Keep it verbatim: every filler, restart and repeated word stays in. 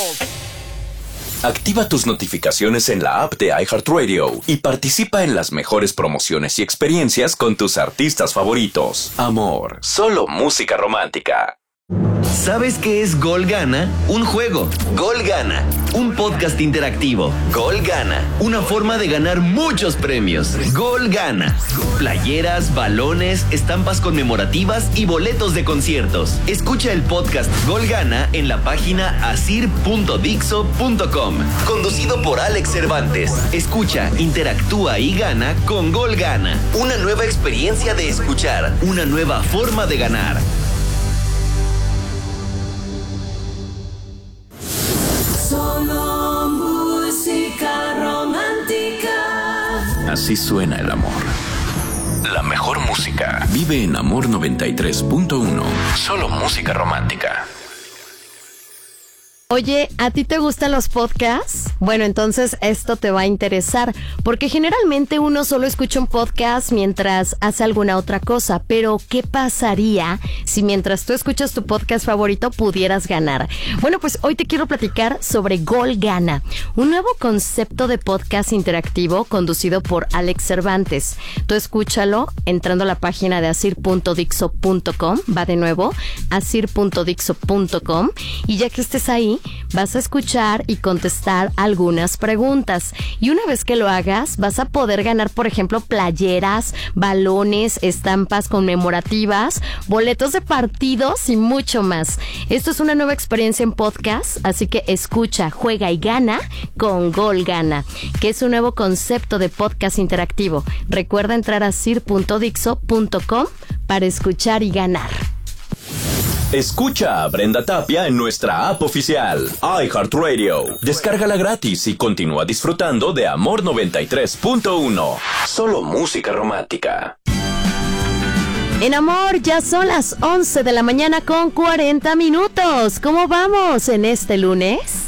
Activa tus notificaciones en la app de iHeartRadio y participa en las mejores promociones y experiencias con tus artistas favoritos. Amor, solo música romántica. ¿Sabes qué es Gol Gana? Un juego. Gol Gana, un podcast interactivo. Gol Gana, una forma de ganar muchos premios. Gol Gana, playeras, balones, estampas conmemorativas y boletos de conciertos. Escucha el podcast Gol Gana en la página asir punto dixo punto com. Conducido por Alex Cervantes. Escucha, interactúa y gana con Gol Gana. Una nueva experiencia de escuchar, una nueva forma de ganar. Solo música romántica. Así suena el amor. La mejor música vive en Amor noventa y tres punto uno. Solo música romántica. Oye, ¿a ti te gustan los podcasts? Bueno, entonces esto te va a interesar, porque generalmente uno solo escucha un podcast mientras hace alguna otra cosa, pero ¿qué pasaría si mientras tú escuchas tu podcast favorito pudieras ganar? Bueno, pues hoy te quiero platicar sobre Gol Gana, un nuevo concepto de podcast interactivo conducido por Alex Cervantes. Tú escúchalo entrando a la página de asir punto dixo punto com, va de nuevo, asir punto dixo punto com, y ya que estés ahí, vas a escuchar y contestar algunas preguntas. Y una vez que lo hagas, vas a poder ganar, por ejemplo, playeras, balones, estampas conmemorativas, boletos de partidos y mucho más. Esto es una nueva experiencia en podcast, así que escucha, juega y gana con Gol Gana, que es un nuevo concepto de podcast interactivo. Recuerda entrar a asir punto dixo punto com para escuchar y ganar. Escucha a Brenda Tapia en nuestra app oficial, iHeartRadio. Descárgala gratis y continúa disfrutando de Amor noventa y tres punto uno. Solo música romántica. En Amor, ya son las once de la mañana con cuarenta minutos. ¿Cómo vamos en este lunes?